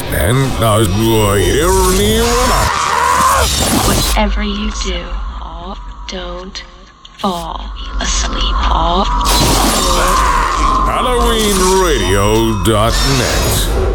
En Whatever you do, don't fall asleep. HalloweenRadio.net